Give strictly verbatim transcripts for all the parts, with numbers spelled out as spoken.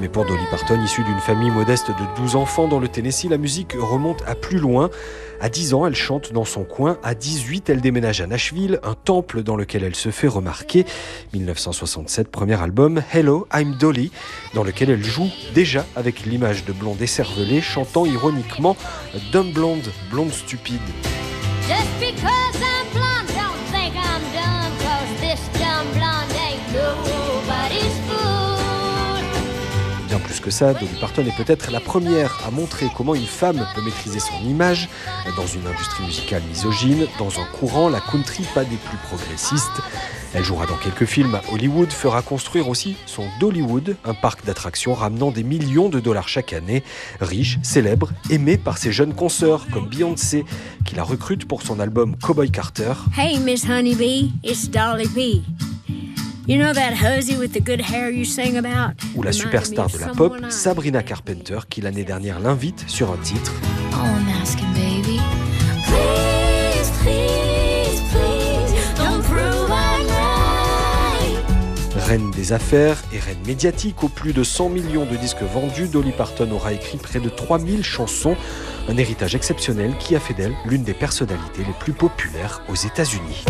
Mais pour Dolly Parton, issue d'une famille modeste de douze enfants dans le Tennessee, la musique remonte à plus loin. À dix ans, elle chante dans son coin. À dix-huit, elle déménage à Nashville, un temple dans lequel elle se fait remarquer. dix-neuf cent soixante-sept, premier album, Hello, I'm Dolly, dans lequel elle joue déjà avec l'image de blonde écervelée, chantant ironiquement « Dumb blonde, blonde stupide ». Just because I'm blonde, don't think I'm dumb, 'cause this dumb blonde ain't nobody's fool. Bien plus que ça, Dolly Parton est peut-être la première à montrer comment une femme peut maîtriser son image dans une industrie musicale misogyne, dans un courant, la country, pas des plus progressistes. Elle jouera dans quelques films à Hollywood, fera construire aussi son Dollywood, un parc d'attractions ramenant des millions de dollars chaque année. Riche, célèbre, aimée par ses jeunes consoeurs comme Beyoncé, qui la recrute pour son album Cowboy Carter. Hey Miss Honeybee, it's Dolly P. You know that hussy with the good hair you sing about? Ou la superstar de la pop, Sabrina Carpenter, qui l'année dernière l'invite sur un titre. Oh, I'm asking, baby. Please, please, please, don't prove I'm right. Reine des affaires et reine médiatique, aux plus de cent millions de disques vendus, Dolly Parton aura écrit près de trois mille chansons, un héritage exceptionnel qui a fait d'elle l'une des personnalités les plus populaires aux États-Unis.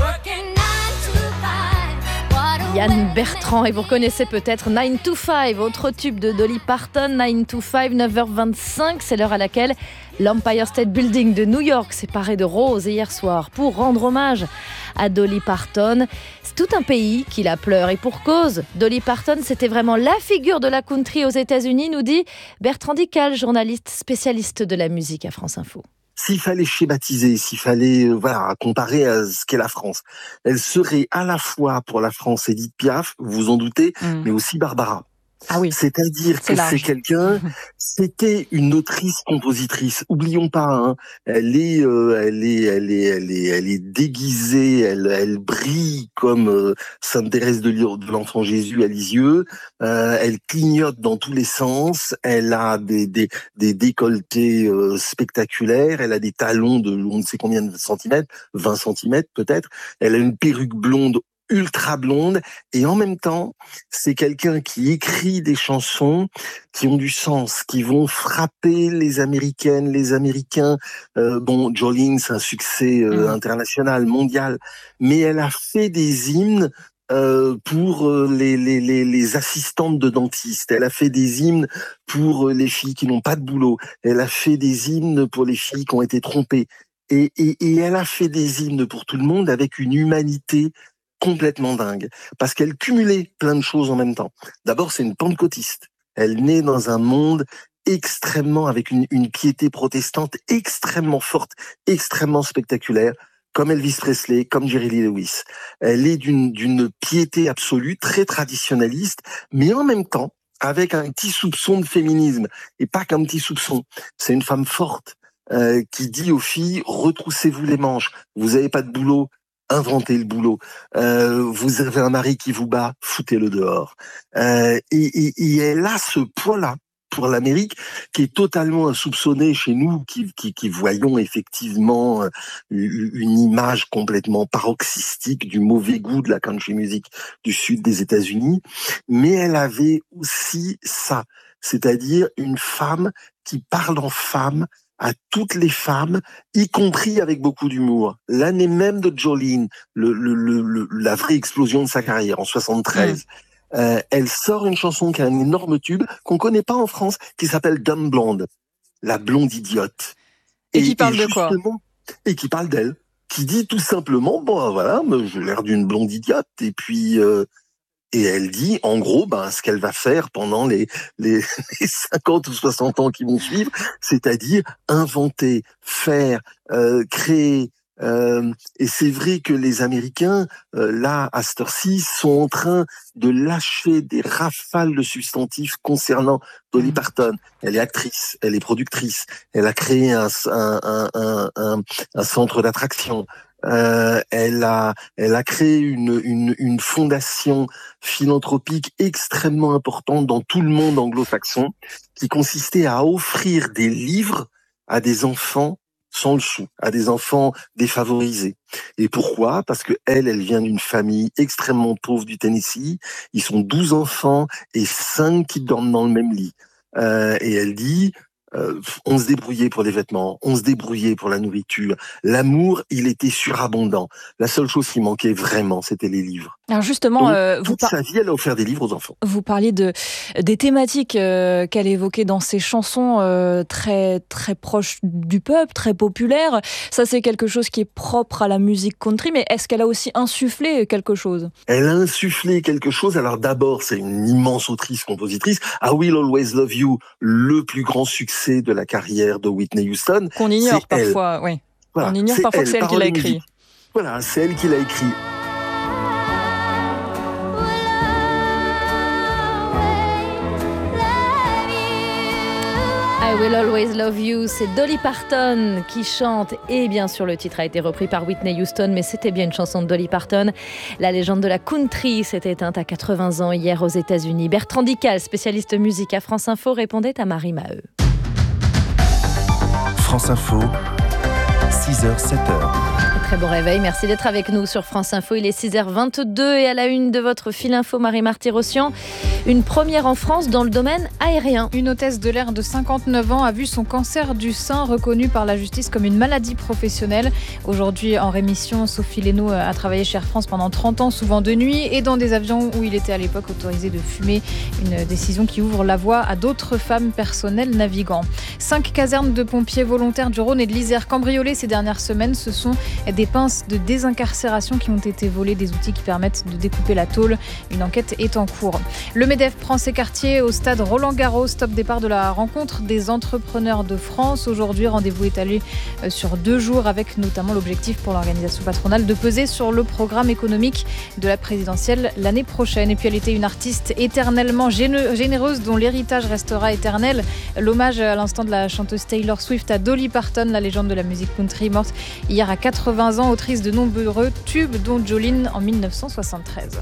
Yann Bertrand, et vous reconnaissez peut-être nine to five, autre tube de Dolly Parton. Nine to five, neuf heures vingt-cinq, c'est l'heure à laquelle l'Empire State Building de New York s'est paré de roses hier soir pour rendre hommage à Dolly Parton. C'est tout un pays qui la pleure, et pour cause. Dolly Parton, c'était vraiment la figure de la country aux États-Unis, nous dit Bertrand Dical, journaliste spécialiste de la musique à France Info. S'il fallait schématiser, s'il fallait euh, voilà comparer à ce qu'est la France, elle serait à la fois pour la France Édith Piaf, vous vous en doutez, mmh. mais aussi Barbara. Ah oui. C'est-à-dire c'est que large. c'est quelqu'un, c'était une autrice-compositrice. Oublions pas, hein, elle est, euh, elle est, elle est, elle est, elle est déguisée, elle, elle brille comme euh, Sainte Thérèse de, de l'Enfant Jésus à Lisieux. Euh, elle clignote dans tous les sens. Elle a des, des, des décolletés euh, spectaculaires. Elle a des talons de on ne sait combien de centimètres, vingt centimètres peut-être. Elle a une perruque blonde, ultra blonde, et en même temps, c'est quelqu'un qui écrit des chansons qui ont du sens, qui vont frapper les Américaines, les Américains. Euh, bon, Jolene, c'est un succès euh, mmh. international, mondial, mais elle a fait des hymnes euh, pour les, les, les, les assistantes de dentistes. Elle a fait des hymnes pour les filles qui n'ont pas de boulot. Elle a fait des hymnes pour les filles qui ont été trompées. Et, et, et elle a fait des hymnes pour tout le monde avec une humanité complètement dingue, parce qu'elle cumulait plein de choses en même temps. D'abord, c'est une pentecôtiste. Elle naît dans un monde extrêmement, avec une, une piété protestante extrêmement forte, extrêmement spectaculaire, comme Elvis Presley, comme Jerry Lee Lewis. Elle est d'une, d'une piété absolue, très traditionnaliste, mais en même temps, avec un petit soupçon de féminisme, et pas qu'un petit soupçon. C'est une femme forte, euh, qui dit aux filles, retroussez-vous les manches, vous avez pas de boulot, inventez le boulot. Euh, vous avez un mari qui vous bat, foutez-le dehors. Euh, et, et, et elle a ce poids-là pour l'Amérique qui est totalement insoupçonné chez nous, qui, qui, qui voyons effectivement une image complètement paroxystique du mauvais goût de la country music du sud des États-Unis. Mais elle avait aussi ça, c'est-à-dire une femme qui parle en femme, à toutes les femmes, y compris avec beaucoup d'humour. L'année même de Jolene, le, le, le, la vraie explosion de sa carrière, en soixante-treize, mmh. euh, elle sort une chanson qui a un énorme tube, qu'on connaît pas en France, qui s'appelle Dumb Blonde, la blonde idiote. Et, et qui parle et de quoi? Et qui parle d'elle, qui dit tout simplement, bon voilà, j'ai l'air d'une blonde idiote, et puis... Euh, Et elle dit, en gros, ben, ce qu'elle va faire pendant les, les, les cinquante ou soixante ans qui vont suivre, c'est-à-dire inventer, faire, euh, créer. Euh, et c'est vrai que les Américains, euh, là, à cette heure-ci, sont en train de lâcher des rafales de substantifs concernant Dolly Parton. Elle est actrice, elle est productrice, elle a créé un, un, un, un, un, un centre d'attraction. Euh, elle a, elle a créé une, une, une fondation philanthropique extrêmement importante dans tout le monde anglo-saxon, qui consistait à offrir des livres à des enfants sans le sou, à des enfants défavorisés. Et pourquoi ? Parce que elle, elle vient d'une famille extrêmement pauvre du Tennessee. Ils sont douze enfants et cinq qui dorment dans le même lit. Euh, et elle dit... Euh, on se débrouillait pour les vêtements, on se débrouillait pour la nourriture. L'amour, il était surabondant. La seule chose qui manquait vraiment, c'était les livres. Alors justement, Donc, euh, vous toute par... sa vie, elle a offert des livres aux enfants. Vous parliez de des thématiques euh, qu'elle évoquait dans ses chansons, euh, très très proches du peuple, très populaires. Ça, c'est quelque chose qui est propre à la musique country. Mais est-ce qu'elle a aussi insufflé quelque chose ? Elle a insufflé quelque chose. Alors d'abord, c'est une immense autrice-compositrice. I Will Always Love You, le plus grand succès de la carrière de Whitney Houston. Qu'on ignore parfois, oui. Voilà, on ignore parfois elle, que c'est elle qui l'a écrit. Musique. Voilà, c'est elle qui l'a écrit. I Will Always Love You, c'est Dolly Parton qui chante et bien sûr le titre a été repris par Whitney Houston, mais c'était bien une chanson de Dolly Parton. La légende de la country s'est éteinte à quatre-vingts ans hier aux États-Unis. Bertrand Dical, spécialiste musique à France Info, répondait à Marie Maheu. France Info, six heures sept heures. Très bon réveil, merci d'être avec nous sur France Info. Il est six heures vingt-deux et à la une de votre fil info, Marie-Marty Rossian, une première en France dans le domaine aérien. Une hôtesse de l'air de cinquante-neuf ans a vu son cancer du sein reconnu par la justice comme une maladie professionnelle. Aujourd'hui en rémission, Sophie Leno a travaillé chez Air France pendant trente ans, souvent de nuit et dans des avions où il était à l'époque autorisé de fumer. Une décision qui ouvre la voie à d'autres femmes personnelles navigants. Cinq casernes de pompiers volontaires du Rhône et de l'Isère cambriolées ces dernières semaines. Ce sont des pinces de désincarcération qui ont été volées, des outils qui permettent de découper la tôle. Une enquête est en cours. Le MEDEF prend ses quartiers au stade Roland-Garros. Top départ de la rencontre des entrepreneurs de France. Aujourd'hui, rendez-vous étalé sur deux jours avec notamment l'objectif pour l'organisation patronale de peser sur le programme économique de la présidentielle l'année prochaine. Et puis elle était une artiste éternellement généreuse dont l'héritage restera éternel. L'hommage à l'instant de la chanteuse Taylor Swift à Dolly Parton, la légende de la musique country, morte hier à quatre-vingts ans, autrice de nombreux tubes dont Jolene en dix-neuf cent soixante-treize.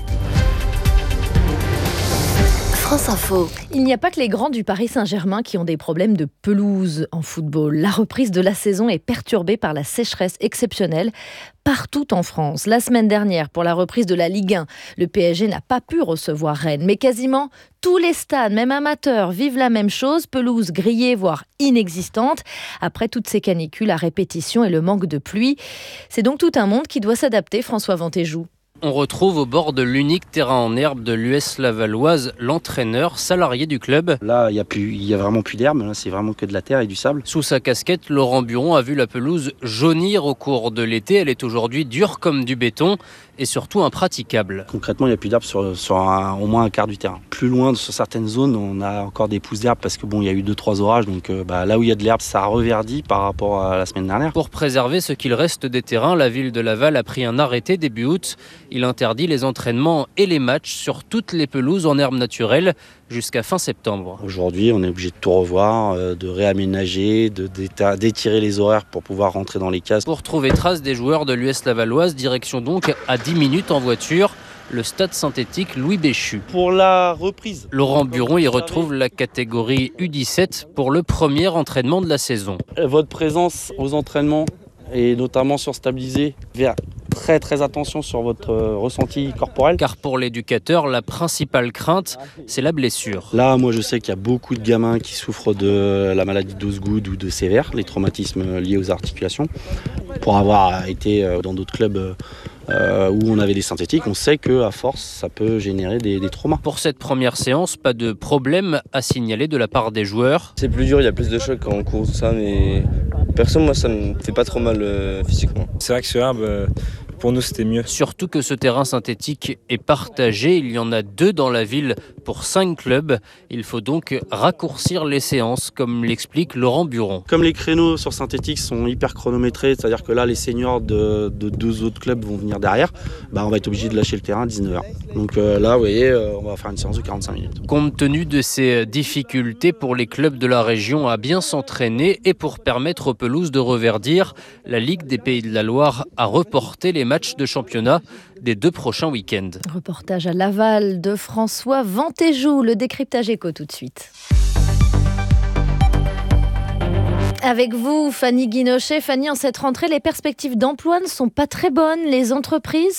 France Info. Il n'y a pas que les grands du Paris Saint-Germain qui ont des problèmes de pelouse en football. La reprise de la saison est perturbée par la sécheresse exceptionnelle partout en France. La semaine dernière, pour la reprise de la Ligue un, le P S G n'a pas pu recevoir Rennes. Mais quasiment tous les stades, même amateurs, vivent la même chose. Pelouse grillée, voire inexistante. Après toutes ces canicules à répétition et le manque de pluie, c'est donc tout un monde qui doit s'adapter, François Ventéjou. On retrouve au bord de l'unique terrain en herbe de l'U S Lavalloise l'entraîneur salarié du club. Là, il y a plus, il y a vraiment plus d'herbe. Là, c'est vraiment que de la terre et du sable. Sous sa casquette, Laurent Buron a vu la pelouse jaunir au cours de l'été. Elle est aujourd'hui dure comme du béton et surtout impraticable. Concrètement, il n'y a plus d'herbe sur, sur un, au moins un quart du terrain. Plus loin, sur certaines zones, on a encore des pousses d'herbe parce que bon, il y a eu deux trois orages. Donc euh, bah, là où il y a de l'herbe, ça reverdit par rapport à la semaine dernière. Pour préserver ce qu'il reste des terrains, la ville de Laval a pris un arrêté début août. Il interdit les entraînements et les matchs sur toutes les pelouses en herbe naturelle jusqu'à fin septembre. Aujourd'hui, on est obligé de tout revoir, euh, de réaménager, de, d'étirer les horaires pour pouvoir rentrer dans les cases. Pour trouver trace des joueurs de l'U S Lavalloise, direction donc à dix minutes en voiture, le stade synthétique Louis Béchu. Pour la reprise, Laurent Buron y retrouve la catégorie U dix-sept pour le premier entraînement de la saison. Votre présence aux entraînements et notamment sur stabiliser vers très très attention sur votre euh, ressenti corporel. Car pour l'éducateur, la principale crainte, c'est la blessure. Là, moi je sais qu'il y a beaucoup de gamins qui souffrent de la maladie d'Osgood ou de sévère, les traumatismes liés aux articulations. Pour avoir été dans d'autres clubs euh, où on avait des synthétiques, on sait qu'à force, ça peut générer des, des traumas. Pour cette première séance, pas de problème à signaler de la part des joueurs. C'est plus dur, il y a plus de chocs quand on court, tout ça, mais perso, moi ça me fait pas trop mal euh, physiquement. C'est vrai que sur herbe, euh, pour nous c'était mieux. Surtout que ce terrain synthétique est partagé, il y en a deux dans la ville pour cinq clubs. Il faut donc raccourcir les séances, comme l'explique Laurent Buron. Comme les créneaux sur synthétique sont hyper chronométrés, c'est-à-dire que là les seniors de, de deux autres clubs vont venir derrière, bah on va être obligé de lâcher le terrain à dix-neuf heures. Donc euh, là, vous voyez, euh, on va faire une séance de quarante-cinq minutes. Compte tenu de ces difficultés pour les clubs de la région à bien s'entraîner et pour permettre aux pelouses de reverdir, la Ligue des Pays de la Loire a reporté les matchs de championnat des deux prochains week-ends. Reportage à Laval de François Ventéjou, le décryptage éco tout de suite. Avec vous, Fanny Guinochet. Fanny, en cette rentrée, les perspectives d'emploi ne sont pas très bonnes. Les entreprises